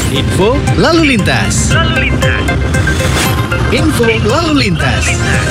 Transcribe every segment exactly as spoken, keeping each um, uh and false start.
Info lalu lintas. Lalu lintas. Info lalu lintas.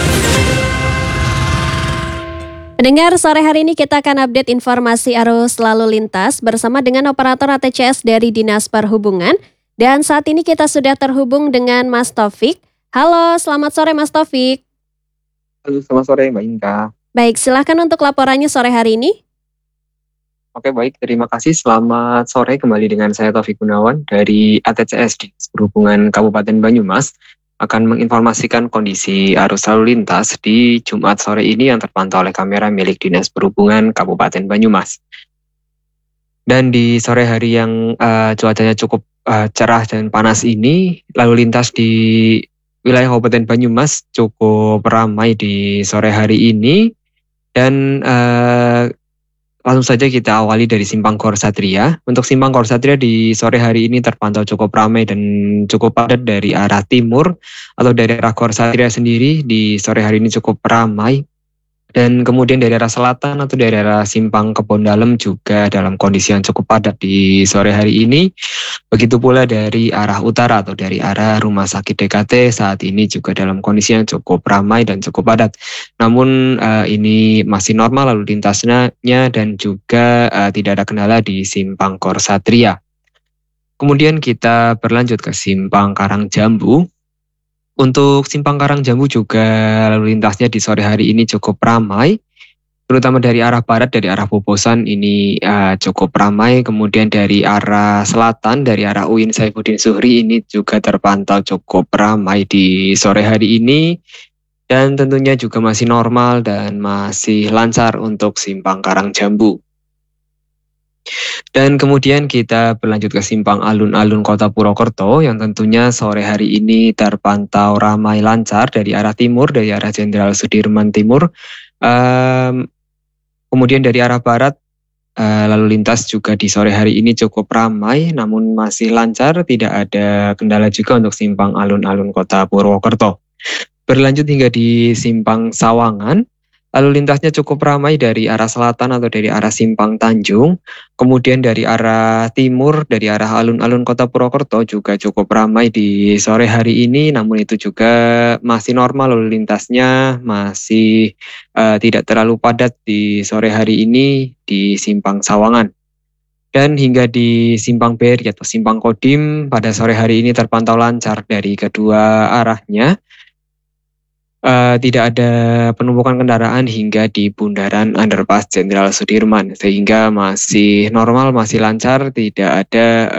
Pendengar, sore hari ini kita akan update informasi arus lalu lintas bersama dengan operator A T C S dari Dinas Perhubungan. Dan saat ini kita sudah terhubung dengan Mas Taufik. Halo, selamat sore Mas Taufik. Halo, selamat sore Mbak Inka. Baik, silakan untuk laporannya sore hari ini. Oke, baik. Terima kasih. Selamat sore, kembali dengan saya Taufik Gunawan dari A T C S Dinas Perhubungan Kabupaten Banyumas akan menginformasikan kondisi arus lalu lintas di Jumat sore ini yang terpantau oleh kamera milik Dinas Perhubungan Kabupaten Banyumas. Dan di sore hari yang uh, cuacanya cukup uh, cerah dan panas ini, lalu lintas di wilayah Kabupaten Banyumas cukup ramai di sore hari ini. Dan uh, langsung saja kita awali dari Simpang Korsatria. Untuk Simpang Korsatria di sore hari ini terpantau cukup ramai dan cukup padat dari arah timur atau dari arah Korsatria sendiri di sore hari ini cukup ramai. Dan kemudian dari arah selatan atau dari arah Simpang Kebon Dalem juga dalam kondisi yang cukup padat di sore hari ini. Begitu pula dari arah utara atau dari arah Rumah Sakit D K T saat ini juga dalam kondisi yang cukup ramai dan cukup padat. Namun uh, ini masih normal lalu lintasnya dan juga uh, tidak ada kendala di Simpang Korsatria. Kemudian kita berlanjut ke Simpang Karangjambu. Untuk Simpang Karangjambu juga lalu lintasnya di sore hari ini cukup ramai, terutama dari arah barat, dari arah Bobosan ini uh, cukup ramai. Kemudian dari arah selatan, dari arah U I N Saifuddin Zuhri ini juga terpantau cukup ramai di sore hari ini. Dan tentunya juga masih normal dan masih lancar untuk Simpang Karangjambu. Dan kemudian kita berlanjut ke Simpang Alun-Alun Kota Purwokerto yang tentunya sore hari ini terpantau ramai lancar dari arah timur, dari arah Jenderal Sudirman Timur. Um, kemudian dari arah barat, uh, lalu lintas juga di sore hari ini cukup ramai namun masih lancar, tidak ada kendala juga untuk Simpang Alun-Alun Kota Purwokerto. Berlanjut hingga di Simpang Sawangan. Lalu lintasnya cukup ramai dari arah selatan atau dari arah Simpang Tanjung. Kemudian dari arah timur, dari arah alun-alun Kota Purwokerto juga cukup ramai di sore hari ini. Namun itu juga masih normal lalu lintasnya, masih uh, tidak terlalu padat di sore hari ini di Simpang Sawangan. Dan hingga di Simpang Beri atau Simpang Kodim pada sore hari ini terpantau lancar dari kedua arahnya. Uh, tidak ada penumpukan kendaraan hingga di bundaran Underpass Jenderal Sudirman, sehingga masih normal, masih lancar, tidak ada